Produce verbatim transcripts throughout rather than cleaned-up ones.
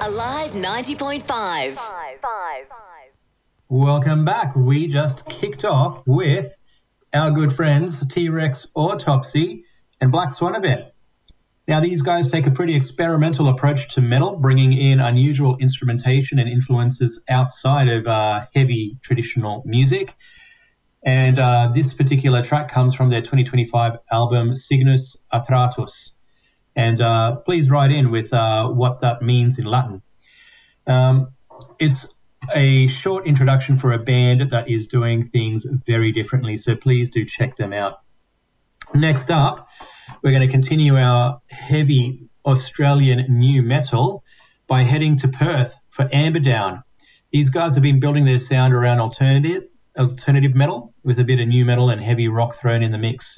Alive ninety point five. Welcome back. We just kicked off with our good friends T-Rex Autopsy and Black Swan Event. Now, these guys take a pretty experimental approach to metal, bringing in unusual instrumentation and influences outside of uh, heavy traditional music. And uh, this particular track comes from their twenty twenty-five album Signus Atratus. And uh, please write in with uh, what that means in Latin. Um, it's a short introduction for a band that is doing things very differently, so please do check them out. Next up, we're going to continue our heavy Australian new metal by heading to Perth for Amberdown. These guys have been building their sound around alternative alternative metal with a bit of new metal and heavy rock thrown in the mix.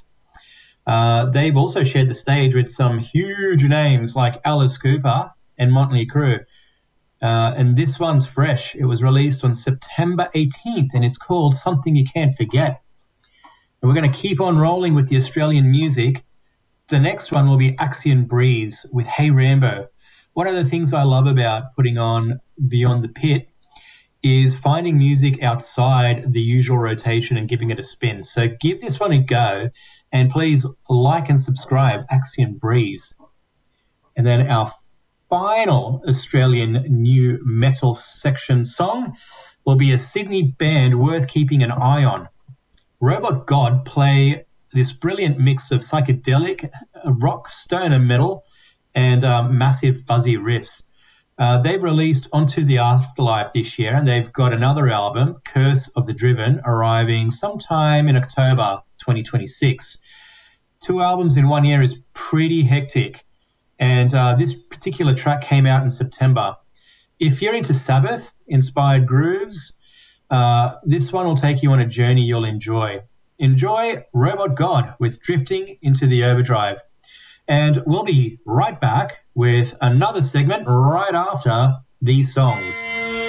Uh, they've also shared the stage with some huge names like Alice Cooper and Motley Crue. Uh, and this one's fresh. It was released on September eighteenth, and it's called Something You Can't Forget. And we're going to keep on rolling with the Australian music. The next one will be Axion Breeze with Hey Rambo. One of the things I love about putting on Beyond the Pit is finding music outside the usual rotation and giving it a spin. So give this one a go, and please like and subscribe, Axion Breeze. And then our final Australian new metal section song will be a Sydney band worth keeping an eye on. Robot God play this brilliant mix of psychedelic rock, stoner metal, and uh, massive fuzzy riffs. Uh, they've released Onto the Afterlife this year, and they've got another album, Curse of the Driven, arriving sometime in October twenty twenty-six. Two albums in one year is pretty hectic. And uh, this particular track came out in September. If you're into Sabbath-inspired grooves, uh, this one will take you on a journey you'll enjoy. Enjoy Robot God with Drifting into the Overdrive. And we'll be right back with another segment right after these songs.